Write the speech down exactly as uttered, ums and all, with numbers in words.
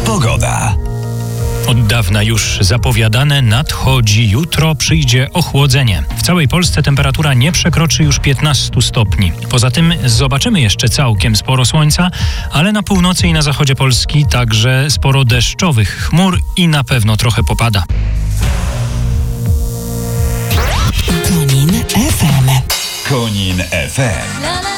Pogoda. Od dawna już zapowiadane nadchodzi. Jutro przyjdzie ochłodzenie. W całej Polsce temperatura nie przekroczy już piętnastu stopni. Poza tym zobaczymy jeszcze całkiem sporo słońca, ale na północy i na zachodzie Polski także sporo deszczowych chmur i na pewno trochę popada. Konin F M. Konin F M.